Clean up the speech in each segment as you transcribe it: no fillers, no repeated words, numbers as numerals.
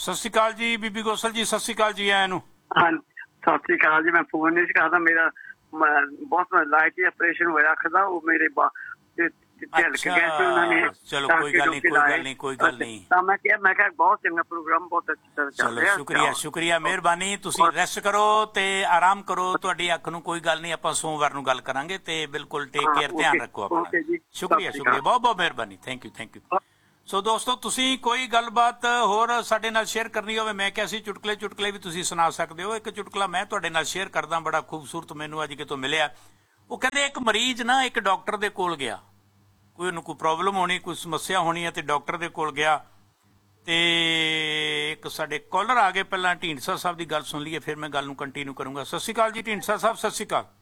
ਸਤਿ ਸ਼੍ਰੀ ਅਕਾਲ ਜੀ ਬੀਬੀ ਗੋਸਲ ਜੀ, ਸਤਿ ਸ਼੍ਰੀ ਅਕਾਲ ਜੀ ਆਇਆਂ ਨੂੰ। ਹਾਂ ਸਤਿ ਸ਼੍ਰੀ ਅਕਾਲ ਜੀ। ਮੈਂ ਫੋਨ ਨਹੀਂ ਕਰਦਾ, ਮੇਰਾ ਬਹੁਤ ਲਾਈਟ ਆਪਰੇਸ਼ਨ ਹੋਇਆ ਅੱਖ ਦਾ, ਉਹ ਮੇਰੇ ਝਲਕ ਗਿਆ ਸੀ ਉਹਨਾਂ ਨੇ। ਚਲੋ ਕੋਈ ਗੱਲ ਨਹੀਂ, ਕੋਈ ਗੱਲ ਨਹੀਂ। ਤਾਂ ਮੈਂ ਕਿਹਾ ਬਹੁਤ ਚੰਗਾ ਪ੍ਰੋਗਰਾਮ, ਬਹੁਤ ਅੱਛਾ ਚੱਲ ਰਿਹਾ। ਚਲੋ ਸ਼ੁਕਰੀਆ, ਮਿਹਰਬਾਨੀ। ਤੁਸੀਂ ਰੈਸਟ ਕਰੋ ਤੇ ਆਰਾਮ ਕਰੋ, ਤੁਹਾਡੀ ਅੱਖ ਨੂੰ ਕੋਈ ਗੱਲ ਨਹੀਂ, ਆਪਾਂ ਸੋਮਵਾਰ ਨੂੰ ਗੱਲ ਕਰਾਂਗੇ ਤੇ ਬਿਲਕੁਲ ਟੇਕ ਕੇਅਰ, ਧਿਆਨ ਰੱਖੋ ਆਪਣਾ। ਸ਼ੁਕਰੀਆ, ਬਹੁਤ ਮਿਹਰਬਾਨੀ, ਥੈਂਕ ਯੂ। ਸੋ ਦੋਸਤੋ, ਤੁਸੀਂ ਕੋਈ ਗੱਲਬਾਤ ਹੋਰ ਸਾਡੇ ਨਾਲ ਸ਼ੇਅਰ ਕਰਨੀ ਹੋਵੇ, ਮੈਂ ਕਿਹਾ ਸੀ ਚੁਟਕਲੇ ਵੀ ਤੁਸੀਂ ਸੁਣਾ ਸਕਦੇ ਹੋ। ਇੱਕ ਚੁਟਕਲਾ ਮੈਂ ਤੁਹਾਡੇ ਨਾਲ ਸ਼ੇਅਰ ਕਰਦਾ, ਬੜਾ ਖੂਬਸੂਰਤ, ਮੈਨੂੰ ਅੱਜ ਕਿਤੋਂ ਮਿਲਿਆ। ਉਹ ਕਹਿੰਦੇ ਇੱਕ ਮਰੀਜ਼ ਨਾ ਇੱਕ ਡਾਕਟਰ ਦੇ ਕੋਲ ਗਿਆ, ਉਹਨੂੰ ਕੋਈ ਪ੍ਰੋਬਲਮ ਹੋਣੀ, ਕੋਈ ਸਮੱਸਿਆ ਹੋਣੀ ਹੈ, ਤੇ ਡਾਕਟਰ ਦੇ ਕੋਲ ਗਿਆ। ਤੇ ਇੱਕ ਸਾਡੇ ਕਾਲਰ ਆ ਗਏ, ਪਹਿਲਾਂ ਢੀਂਡਸਾ ਸਾਹਿਬ ਦੀ ਗੱਲ ਸੁਣ ਲਈਏ, ਫਿਰ ਮੈਂ ਗੱਲ ਨੂੰ ਕੰਟੀਨਿਊ ਕਰੂੰਗਾ। ਸਤਿ ਸ਼੍ਰੀ ਅਕਾਲ ਜੀ ਢੀਂਡਸਾ ਸਾਹਿਬ। ਸਤਿ ਸ਼੍ਰੀ ਅਕਾਲ।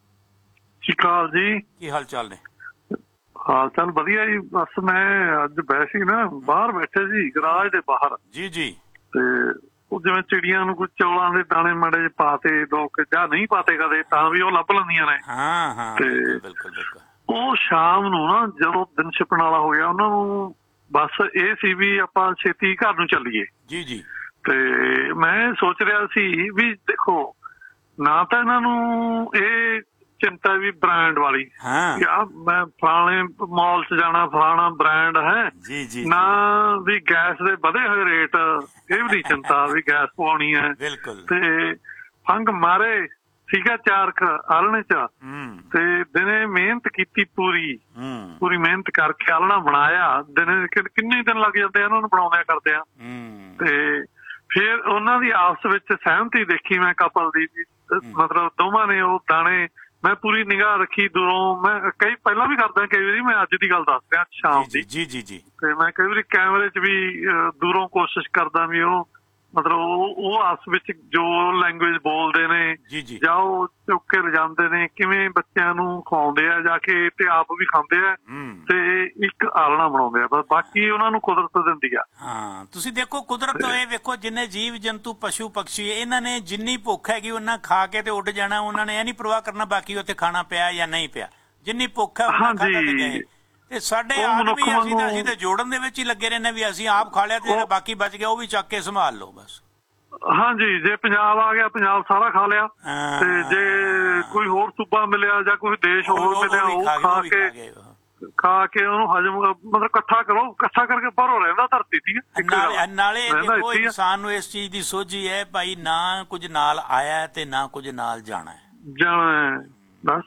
ਸਤਿ ਸ਼੍ਰੀ ਅਕਾਲ ਜੀ, ਕੀ ਹਾਲ ਚਾਲ ਨੇ? ਹਾਲ ਚਾਲ ਵਧੀਆ ਜੀ। ਬਸ ਮੈਂ ਅੱਜ ਵੈਸੇ ਨਾ ਬਾਹਰ ਬੈਠੇ ਸੀ, ਗਰਾਜ ਦੇ ਬਾਹਰ ਜੀ ਜੀ, ਤੇ ਉਹ ਜਿਵੇਂ ਚਿੜੀਆਂ ਨੂੰ ਕੋਈ ਚੌਲਾਂ ਦੇ ਦਾਣੇ ਮਾੜੇ ਜਿਹੇ ਪਾਤੇ, ਲੋਕ ਜਾਂ ਨਹੀਂ ਪਾਤੇ ਕਦੇ, ਤਾਂ ਵੀ ਉਹ ਲੱਭ ਲੈਂਦੀਆਂ ਨੇ। ਹਾਂ ਤੇ ਬਿਲਕੁਲ। ਉਹ ਸ਼ਾਮ ਨੂੰ ਨਾ ਜਦੋਂ ਦਿਨ ਛਿਪਣ ਵਾਲਾ ਹੋ ਗਿਆ, ਉਹਨਾਂ ਨੂੰ ਬਸ ਇਹ ਸੀ ਵੀ ਆਪਾਂ ਛੇਤੀ ਘਰ ਨੂੰ ਚੱਲੀਏ। ਜੀ ਜੀ। ਤੇ ਮੈਂ ਸੋਚ ਰਿਹਾ ਸੀ ਵੀ ਦੇਖੋ, ਨਾ ਤਾਂ ਇਹਨਾਂ ਨੂੰ ਇਹ ਚਿੰਤਾ ਵੀ ਬ੍ਰਾਂਡ ਵਾਲੀ, ਮੈਂ ਫਲਾਣੇ ਮਾਲ ਚ ਜਾਣਾ, ਫਲਾਣਾ ਬ੍ਰਾਂਡ ਹੈ, ਨਾ ਵੀ ਗੈਸ ਦੇ ਵਧੇ ਹੋਏ ਰੇਟ, ਇਹ ਵੀ ਨਹੀਂ ਚਿੰਤਾ ਵੀ ਗੈਸ ਪਵਾਉਣੀ ਹੈ। ਤੇ ਫੰਗ ਮਾਰੇ ਸੀਗਾ 4 ਆਲਣੇ ਚ, ਤੇ ਦਿਨੇ ਮਿਹਨਤ ਕੀਤੀ, ਪੂਰੀ ਮਿਹਨਤ ਕਰਕੇ ਆਲਣਾ ਬਣਾਇਆ। ਦਿਨੇ ਕਿੰਨੇ ਦਿਨ ਲੱਗ ਜਾਂਦੇ ਆ ਉਹਨਾਂ ਨੂੰ ਬਣਾਉਂਦਿਆਂ ਕਰਦਿਆਂ। ਤੇ ਫਿਰ ਉਹਨਾਂ ਦੀ ਆਪਸ ਵਿੱਚ ਸਹਿਮਤੀ ਦੇਖੀ ਮੈਂ, ਕਪਲ ਦੀ, ਮਤਲਬ ਦੋਵਾਂ ਨੇ ਉਹ ਦਾਣੇ, ਮੈਂ ਪੂਰੀ ਨਿਗਾਹ ਰੱਖੀ ਦੂਰੋਂ। ਮੈਂ ਪਹਿਲਾਂ ਵੀ ਕਰਦਾ, ਕਈ ਵਾਰੀ ਮੈਂ ਅੱਜ ਦੀ ਗੱਲ ਦੱਸ ਰਿਹਾ ਸ਼ਾਮ ਦੀ। ਜੀ। ਤੇ ਮੈਂ ਕਈ ਵਾਰੀ ਕੈਮਰੇ ਚ ਵੀ ਦੂਰੋਂ ਕੋਸ਼ਿਸ਼ ਕਰਦਾ ਵੀ ਉਹ ਮਤਲਬ ਉਹ ਆਪਸ ਵਿੱਚ ਜੋ ਲੈਂਗੁਏਜ ਬੋਲਦੇ ਨੇ, ਜਾਂ ਉਹ ਚੁੱਕ ਕੇ ਲਿਜਾਂਦੇ ਨੇ, ਕਿਵੇਂ ਬੱਚਿਆਂ ਨੂੰ ਖਵਾਉਂਦੇ ਆ ਜਾ ਕੇ, ਤੇ ਆਪ ਵੀ ਖਾਂਦੇ ਆ, ਤੇ ਇੱਕ ਆਲਣਾ ਬਣਾਉਂਦੇ ਆ। ਬਾਕੀ ਉਹਨਾਂ ਨੂੰ ਕੁਦਰਤ ਦਿੰਦੀ ਆ। ਹਾਂ, ਤੁਸੀਂ ਦੇਖੋ ਕੁਦਰਤ, ਇਹ ਵੇਖੋ ਜਿੰਨੇ ਜੀਵ ਜੰਤੂ, ਪਸ਼ੂ ਪਕਸ਼ੀ, ਇਹਨਾਂ ਨੇ ਜਿੰਨੀ ਭੁੱਖ ਹੈਗੀ ਉਹਨਾਂ ਖਾ ਕੇ ਤੇ ਉੱਡ ਜਾਣਾ। ਉਹਨਾਂ ਨੇ ਇਹ ਨਹੀਂ ਪਰਵਾਹ ਕਰਨਾ ਬਾਕੀ ਉੱਥੇ ਖਾਣਾ ਪਿਆ ਜਾਂ ਨਹੀਂ ਪਿਆ, ਜਿੰਨੀ ਭੁੱਖ ਹੈ ਉਹਨਾਂ ਖਾਧਾ ਤੇ ਗਏ। ਤੇ ਸਾਡੇ ਆਦਮੀ ਅਸੀਂ ਤੇ ਜੋੜਨ ਦੇ ਵਿੱਚ ਹੀ ਲੱਗੇ ਰਹਿੰਦੇ ਵੀ ਅਸੀਂ ਆਪ ਖਾ ਲਿਆ ਤੇ ਜਿਹੜਾ ਬਾਕੀ ਬਚ ਗਿਆ ਉਹ ਵੀ ਚੱਕ ਕੇ ਸੰਭਾਲ ਲਓ ਬਸ। ਹਾਂਜੀ, ਜੇ ਪੰਜਾਬ ਆ ਗਿਆ, ਪੰਜਾਬ ਸਾਰਾ ਖਾ ਲਿਆ, ਤੇ ਜੇ ਕੋਈ ਹੋਰ ਸੂਬਾ ਮਿਲਿਆ ਜਾਂ ਕੋਈ ਦੇਸ਼ ਹੋਰ ਮਿਲਿਆ, ਉਹ ਖਾ ਕੇ ਉਹਨੂੰ ਹਜਮ, ਮਤਲਬ ਇਕੱਠਾ ਕਰਕੇ ਬਾਹਰੋਂ ਰਹਿੰਦਾ ਧਰਤੀ ਦੀ। ਨਾਲੇ ਦੇਖੋ, ਇਨਸਾਨ ਨੂੰ ਇਸ ਚੀਜ਼ ਦੀ ਸੋਝੀ ਹੈ ਭਾਈ, ਨਾ ਕੁਝ ਨਾਲ ਆਇਆ ਤੇ ਨਾ ਕੁਝ ਨਾਲ ਜਾਣਾ ਬਸ।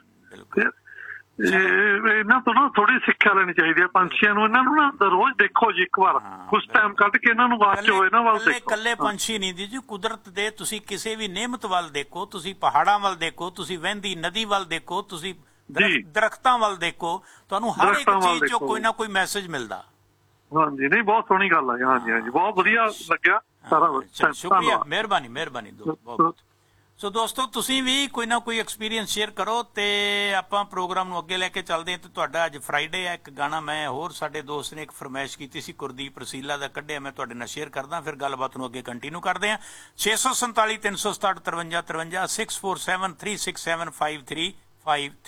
ਇਹਨਾਂ ਤੋਂ ਨਾ ਥੋੜੀ ਸਿੱਖਿਆ ਲੈਣੀ ਚਾਹੀਦੀ ਹੈ ਪੰਛੀਆਂ ਨੂੰ। ਇਹਨਾਂ ਨੂੰ ਨਾ ਰੋਜ਼ ਦੇਖੋ ਜੀ, ਇੱਕ ਵਾਰ ਕੁਛ ਟਾਈਮ ਕੱਢ ਕੇ ਇਹਨਾਂ ਨੂੰ ਵਾਚੋ, ਇਹਨਾਂ ਵੱਲ ਦੇਖੋ। ਇਕੱਲੇ ਪੰਛੀ ਨਹੀਂ ਦੀ ਜੀ, ਕੁਦਰਤ ਦੇ ਤੁਸੀਂ ਕਿਸੇ ਵੀ ਨਿਯਮਤ ਵੱਲ ਦੇਖੋ, ਤੁਸੀਂ ਪਹਾੜਾਂ ਵੱਲ ਦੇਖੋ, ਤੁਸੀਂ ਵਹਿੰਦੀ ਨਦੀ ਵੱਲ ਦੇਖੋ, ਤੁਸੀਂ ਦਰਖਤਾਂ ਵੱਲ ਦੇਖੋ, ਤੁਹਾਨੂੰ ਹਰ ਇੱਕ ਚੀਜ਼ ਚੋਂ ਕੋਈ ਨਾ ਕੋਈ ਮੈਸੇਜ ਮਿਲਦਾ। ਹਾਂਜੀ, ਨਹੀਂ ਬਹੁਤ ਸੋਹਣੀ ਗੱਲ ਹੈ। ਹਾਂਜੀ, ਬਹੁਤ ਵਧੀਆ ਲੱਗਿਆ ਸਾਰਾ। ਸ਼ੁਕਰੀਆ, ਮਿਹਰਬਾਨੀ ਬਹੁਤ। ਸੋ ਦੋਸਤੋ, ਤੁਸੀਂ ਵੀ ਕੋਈ ਨਾ ਕੋਈ ਐਕਸਪੀਰੀਅੰਸ ਸ਼ੇਅਰ ਕਰੋ ਤੇ ਆਪਾਂ ਪ੍ਰੋਗਰਾਮ ਨੂੰ ਅੱਗੇ ਲੈ ਕੇ ਚੱਲਦੇ ਹਾਂ। ਤੇ ਤੁਹਾਡਾ ਅੱਜ ਫਰਾਈਡੇ ਹੈ, ਇੱਕ ਗਾਣਾ ਮੈਂ ਹੋਰ, ਸਾਡੇ ਦੋਸਤ ਨੇ ਇੱਕ ਫਰਮਾਇਸ਼ ਕੀਤੀ ਸੀ, ਗੁਰਦੀਪ ਰਸੀਲਾ ਦਾ ਕੱਢਿਆ, ਮੈਂ ਤੁਹਾਡੇ ਨਾਲ ਸ਼ੇਅਰ ਕਰਦਾ, ਫਿਰ ਗੱਲਬਾਤ ਨੂੰ ਅੱਗੇ ਕੰਟੀਨਿਊ ਕਰਦੇ ਹਾਂ। 647 367 53 53 647 367 5353